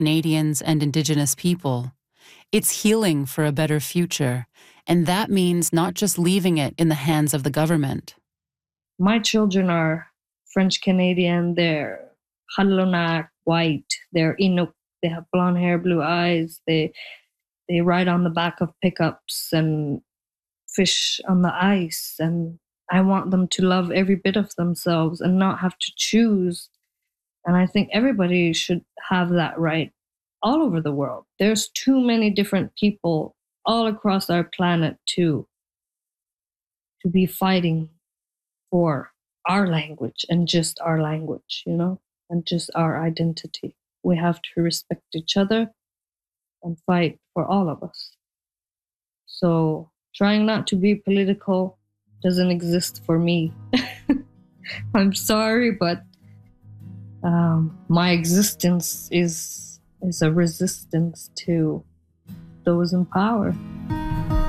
Canadians and Indigenous people. It's healing for a better future, and that means not just leaving it in the hands of the government. My children are French Canadian, they're Halunak, white, they're Inuk, they have blonde hair, blue eyes, they ride on the back of pickups and fish on the ice, and I want them to love every bit of themselves and not have to choose. And I think everybody should have that right all over the world. There's too many different people all across our planet to be fighting for our language and just our language, and just our identity. We have to respect each other and fight for all of us. So trying not to be political doesn't exist for me. I'm sorry, but my existence is a resistance to those in power.